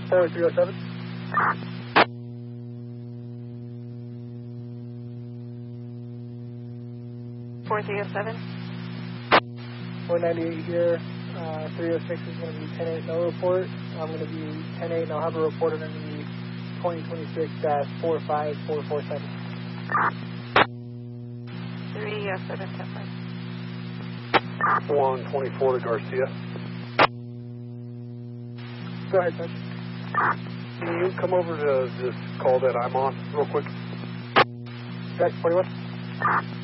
4307. 4307. 198 here. 306 is going to be 10-8, no report. I'm going to be 10-8, and I'll have a report on the 2026-45447. 3710. 124 to Garcia. Go ahead, sir. Can you come over to this call that I'm on real quick? Check 41.